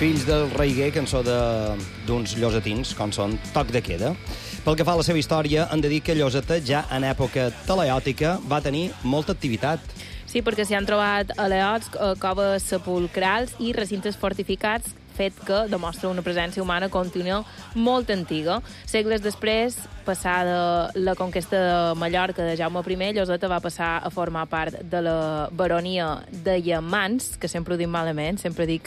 Fills del Reguer, cançó d'uns llosatins, com són Toc de Queda. Pel que fa a la seva història, hem de dir que Lloseta, ja en època teleòtica, va tenir molta activitat. Sí, perquè s'hi han trobat aleots, coves sepulcrals i recintes fortificats, fet que demostra una presència humana contínua molt antiga. Segles després, passada la conquesta de Mallorca de Jaume I, Lloseta va passar a formar part de la baronia de Llamans, que sempre ho dic malament, sempre dic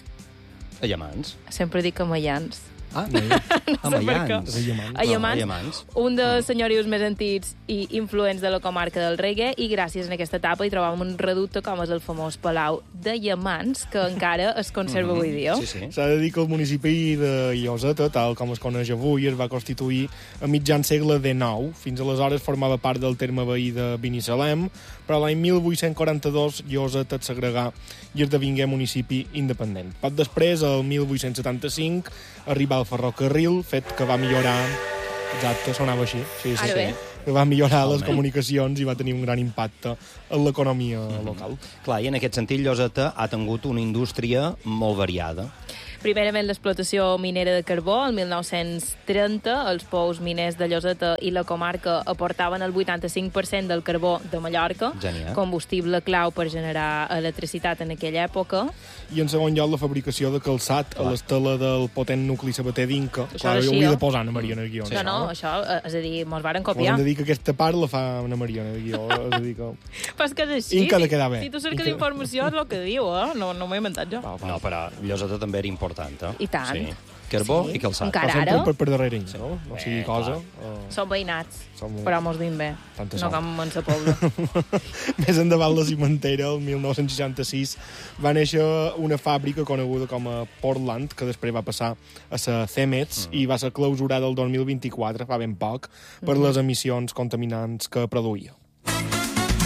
Amaians. Ah, no sé per què. A Llamans. Un dels senyorius més antics i influents de la comarca del Reguer, i gràcies a aquesta etapa hi trobàvem un reducte com és el famós Palau de Llamans, que encara es conserva avui dia. Sí. S'ha de dir que el municipi de Lloseta, tal com es coneix avui, es va constituir a mitjan segle XIX. Fins aleshores formava part del terme veí de Binissalem, però l'any 1842 Lloseta es segregà i esdevingué municipi independent. Poc després, el 1875, arribà el ferrocarril, fet que va millorar... Exacte, sonava així. Sí. Que va millorar les comunicacions i va tenir un gran impacte en l'economia local. Clar, i en aquest sentit Lloseta ha tingut una indústria molt variada. Primerament, l'explotació minera de carbó. El 1930, els pous miners de Lloseta i la comarca aportaven el 85% del carbó de Mallorca, Genial. Combustible clau per generar electricitat en aquella època. I en segon lloc, la fabricació de calçat a l'estela del potent nucli sabater d'Inca. Això Clar, és jo així, hauria de posar Ana Maria en el guió. No, això, és a dir, mos varen Hem copiar. de dir que aquesta part la fa Ana Maria en el guió. És a dir que... Però és que és així. Inca ha de quedar bé. Si tu cerques informació és el que diu, No m'ho he inventat jo. No, però Lloseta també era important, I tant. Sí. Carbó Sí. i calçat. Encara Passem ara? per darrere ells, no? No sigui cosa... Som veïnats, Som- però mos duim bé. Tanta No sort. com en sa pobla. Més endavant, la cimentera, el 1966, va néixer una fàbrica coneguda com a Portland, que després va passar a ser Cemex i va ser clausurada el 2024, fa ben poc, per les emissions contaminants que produïa.